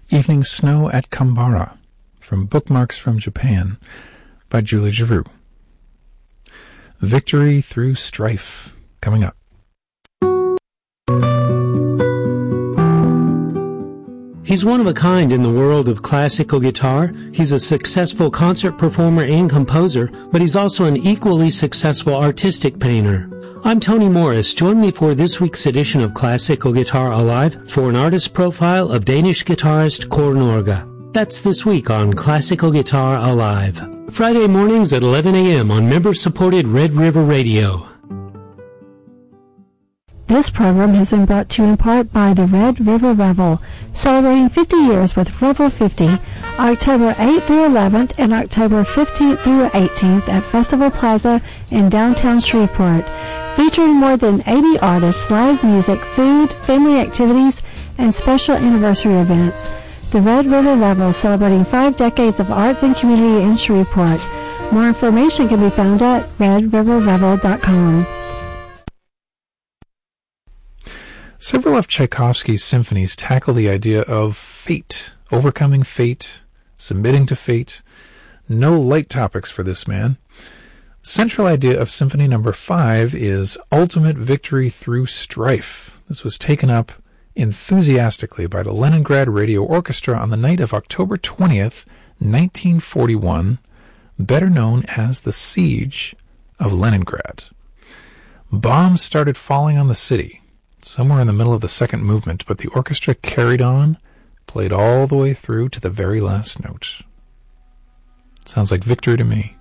Evening Snow at Kambara from Bookmarks from Japan by Julie Giroux. Victory Through Strife coming up. He's one of a kind in the world of classical guitar. He's a successful concert performer and composer, but he's also an equally successful artistic painter. I'm Tony Morris. Join me for this week's edition of Classical Guitar Alive for an artist profile of Danish guitarist Kåre Norge. That's this week on Classical Guitar Alive. Friday mornings at 11 a.m. on member-supported Red River Radio. This program has been brought to you in part by the Red River Revel, celebrating 50 years with Revel 50, October 8th through 11th and October 15th through 18th at Festival Plaza in downtown Shreveport, featuring more than 80 artists, live music, food, family activities, and special anniversary events. The Red River Revel, celebrating 5 decades of arts and community in Shreveport. More information can be found at redriverrevel.com. Several of Tchaikovsky's symphonies tackle the idea of fate, overcoming fate, submitting to fate. No light topics for this man. The central idea of Symphony No. 5 is ultimate victory through strife. This was taken up enthusiastically by the Leningrad Radio Orchestra on the night of October 20th, 1941, better known as the Siege of Leningrad. Bombs started falling on the city somewhere in the middle of the second movement, but the orchestra carried on, played all the way through to the very last note. Sounds like victory to me.